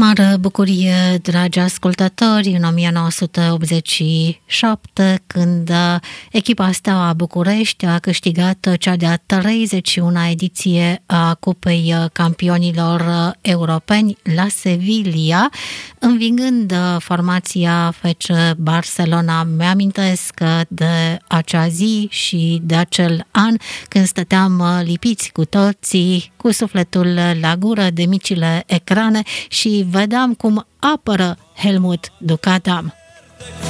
Mare bucurie, dragi ascultători, în 1987, când echipa Steaua București a câștigat cea de-a 31-a ediție a Cupei Campionilor Europeni la Sevilla, învingând formația FC Barcelona. Mi-amintesc de acea zi și de acel an când stăteam lipiți cu toții, cu sufletul la gură de micile ecrane și vedeam cum apără Helmut Ducadam.